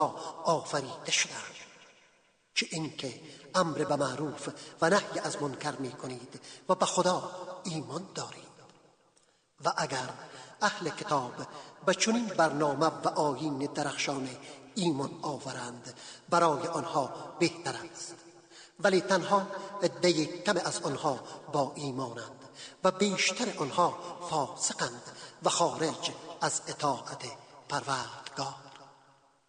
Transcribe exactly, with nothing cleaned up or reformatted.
آفریده شدند، که اینکه امر به معروف و نهی از منکر می کنید و به خدا ایمان دارید. و اگر اهل کتاب به چنین برنامه و آیین درخشان ایمان آورند برای آنها بهتر است، ولی تنها عده کم از آنها با ایمانند و بیشتر آنها فاسقند و خارج از اطاعت پروردگار.